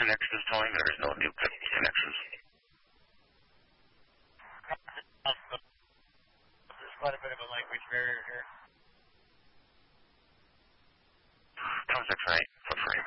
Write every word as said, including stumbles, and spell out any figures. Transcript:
connections towing, or there's no new connections? There's quite a bit of a language barrier here. Sounds like right.